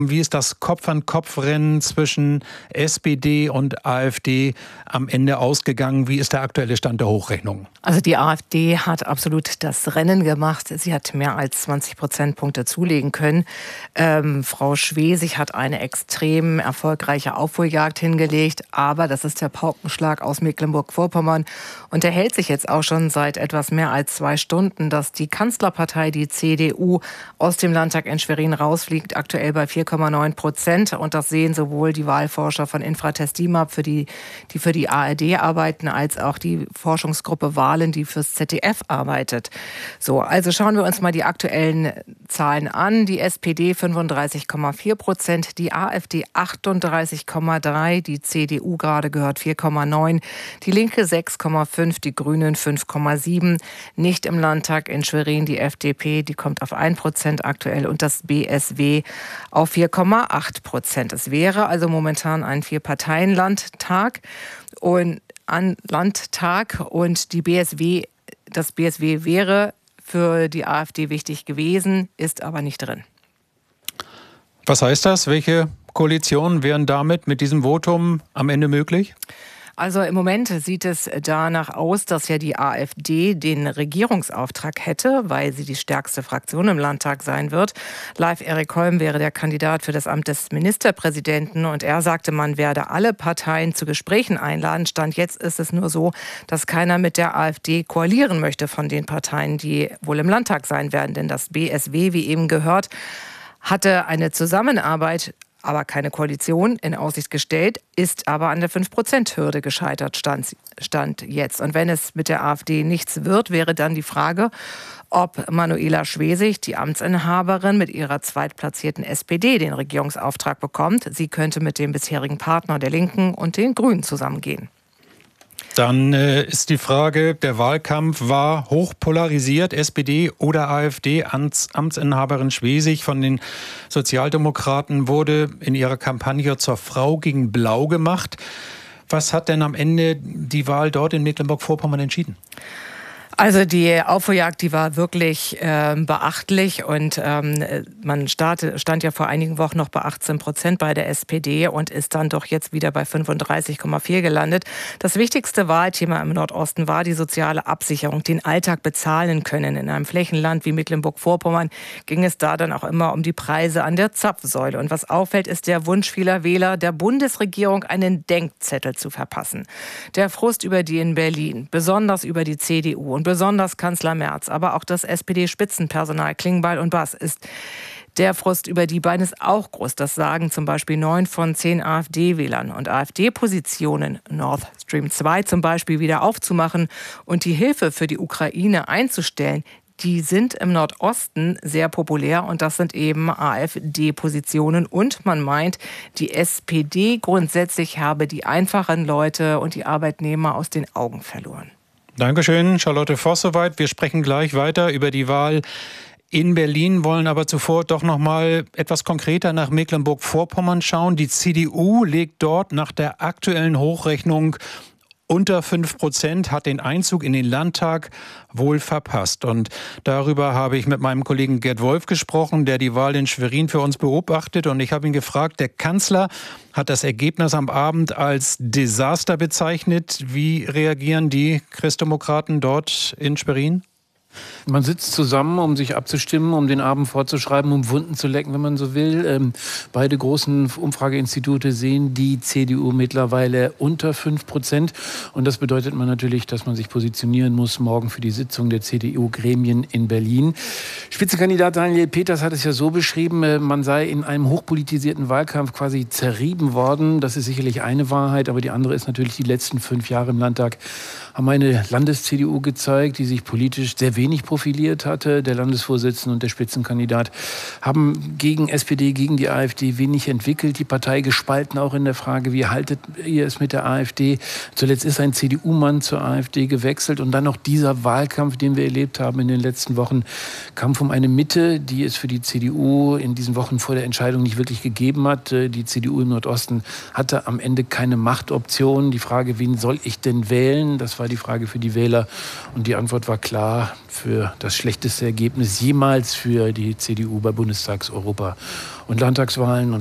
Wie ist das Kopf-an-Kopf-Rennen zwischen SPD und AfD am Ende ausgegangen? Wie ist der aktuelle Stand der Hochrechnung? Also die AfD hat absolut das Rennen gemacht. Sie hat mehr als 20 Prozentpunkte zulegen können. Frau Schwesig hat eine extrem erfolgreiche Aufholjagd hingelegt. Aber das ist der Paukenschlag aus Mecklenburg-Vorpommern. Und der hält sich jetzt auch schon seit etwas mehr als 2 Stunden, dass die Kanzlerpartei, die CDU, aus dem Landtag in Schwerin rausfliegt, aktuell bei 4,9%. Und das sehen sowohl die Wahlforscher von Infratest DIMAP, die für die ARD arbeiten, als auch die Forschungsgruppe Wahlen, die fürs ZDF arbeitet. So, also schauen wir uns mal die aktuellen Zahlen an. Die SPD 35,4%, die AfD 38,3%, die CDU gerade gehört 4,9%, die Linke 6,5%, die Grünen 5,7%. Nicht im Landtag in Schwerin die FDP, die kommt auf 1% aktuell und das BSW auf 4,8%. Es wäre also momentan ein 4-Parteien-Landtag und das BSW wäre für die AfD wichtig gewesen, ist aber nicht drin. Was heißt das? Welche Koalitionen wären damit mit diesem Votum am Ende möglich? Also im Moment sieht es danach aus, dass ja die AfD den Regierungsauftrag hätte, weil sie die stärkste Fraktion im Landtag sein wird. Live Erik Holm wäre der Kandidat für das Amt des Ministerpräsidenten und er sagte, man werde alle Parteien zu Gesprächen einladen. Stand jetzt ist es nur so, dass keiner mit der AfD koalieren möchte von den Parteien, die wohl im Landtag sein werden. Denn das BSW, wie eben gehört, hatte eine Zusammenarbeit, aber keine Koalition in Aussicht gestellt, ist aber an der 5%-Hürde gescheitert, stand jetzt. Und wenn es mit der AfD nichts wird, wäre dann die Frage, ob Manuela Schwesig, die Amtsinhaberin, mit ihrer zweitplatzierten SPD den Regierungsauftrag bekommt. Sie könnte mit dem bisherigen Partner der Linken und den Grünen zusammengehen. Dann ist die Frage, der Wahlkampf war hoch polarisiert, SPD oder AfD. Amtsinhaberin Schwesig von den Sozialdemokraten wurde in ihrer Kampagne zur Frau gegen Blau gemacht. Was hat denn am Ende die Wahl dort in Mecklenburg-Vorpommern entschieden? Also die Aufholjagd, die war wirklich beachtlich und man stand ja vor einigen Wochen noch bei 18% bei der SPD und ist dann doch jetzt wieder bei 35,4 gelandet. Das wichtigste Wahlthema im Nordosten war die soziale Absicherung, den Alltag bezahlen können. In einem Flächenland wie Mecklenburg-Vorpommern ging es da dann auch immer um die Preise an der Zapfsäule. Und was auffällt, ist der Wunsch vieler Wähler, der Bundesregierung einen Denkzettel zu verpassen. Der Frust über die in Berlin, besonders über die CDU und besonders Kanzler Merz, aber auch das SPD-Spitzenpersonal Klingbeil und Bass der Frust über die beiden ist auch groß. Das sagen zum Beispiel 9 von 10 AfD-Wählern. Und AfD-Positionen, Nord Stream 2 zum Beispiel, wieder aufzumachen und die Hilfe für die Ukraine einzustellen, die sind im Nordosten sehr populär und das sind eben AfD-Positionen. Und man meint, die SPD grundsätzlich habe die einfachen Leute und die Arbeitnehmer aus den Augen verloren. Dankeschön, Charlotte Voss soweit. Wir sprechen gleich weiter über die Wahl in Berlin, wollen aber zuvor doch noch mal etwas konkreter nach Mecklenburg-Vorpommern schauen. Die CDU legt dort nach der aktuellen Hochrechnung unter 5%, hat den Einzug in den Landtag wohl verpasst. Und darüber habe ich mit meinem Kollegen Gerd Wolf gesprochen, der die Wahl in Schwerin für uns beobachtet. Und ich habe ihn gefragt, der Kanzler hat das Ergebnis am Abend als Desaster bezeichnet. Wie reagieren die Christdemokraten dort in Schwerin? Man sitzt zusammen, um sich abzustimmen, um den Abend vorzuschreiben, um Wunden zu lecken, wenn man so will. Beide großen Umfrageinstitute sehen die CDU mittlerweile unter 5%. Und das bedeutet natürlich, dass man sich positionieren muss morgen für die Sitzung der CDU-Gremien in Berlin. Spitzenkandidat Daniel Peters hat es ja so beschrieben, man sei in einem hochpolitisierten Wahlkampf quasi zerrieben worden. Das ist sicherlich eine Wahrheit, aber die andere ist natürlich, die letzten 5 Jahre im Landtag haben eine Landes-CDU gezeigt, die sich politisch sehr wenig profiliert hatte. Der Landesvorsitzende und der Spitzenkandidat haben gegen SPD, gegen die AfD wenig entwickelt. Die Partei gespalten auch in der Frage, wie haltet ihr es mit der AfD? Zuletzt ist ein CDU-Mann zur AfD gewechselt. Und dann noch dieser Wahlkampf, den wir erlebt haben in den letzten Wochen, Kampf um eine Mitte, die es für die CDU in diesen Wochen vor der Entscheidung nicht wirklich gegeben hat. Die CDU im Nordosten hatte am Ende keine Machtoption. Die Frage, wen soll ich denn wählen? Das war die Frage für die Wähler. Und die Antwort war klar, für das schlechteste Ergebnis jemals für die CDU bei Bundestags-, Europa- und Landtagswahlen.